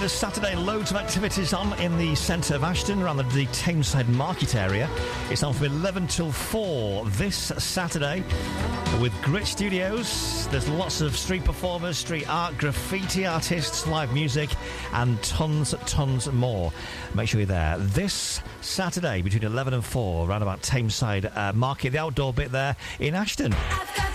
this Saturday, loads of activities on in the centre of Ashton, around the Tameside Market area. It's on from 11 till 4 this Saturday with Grit Studios. There's lots of street performers, street art, graffiti artists, live music, and tons more. Make sure you're there this Saturday between 11 and 4, around about Tameside Market, the outdoor bit there in Ashton.